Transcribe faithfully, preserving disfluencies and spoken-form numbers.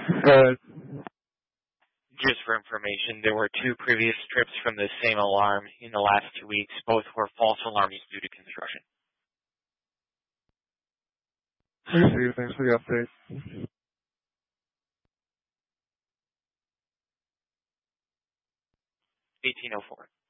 Uh, Just for information, there were two previous trips from the same alarm in the last two weeks. Both were false alarms due to construction. I see. Thanks for the update. eighteen oh four.